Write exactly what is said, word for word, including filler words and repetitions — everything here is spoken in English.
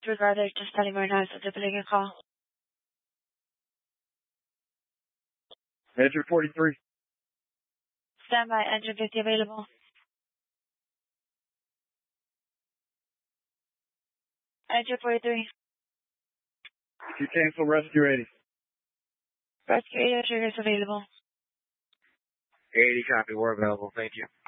Regarding just telling right now, so debiting your call. Engine forty-three. Standby, engine fifty available. Engine forty-three. You cancel rescue eighty. Rescue eighty triggers available. eighty copy, we're available, thank you.